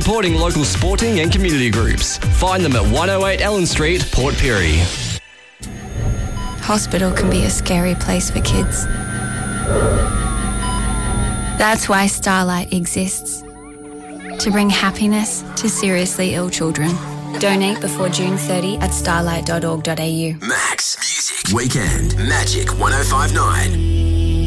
supporting local sporting and community groups. Find them at 108 Ellen Street, Port Pirie. Hospital can be a scary place for kids. That's why Starlight exists. To bring happiness to seriously ill children. Donate before June 30 at starlight.org.au. Max Music Weekend Magic 105.9.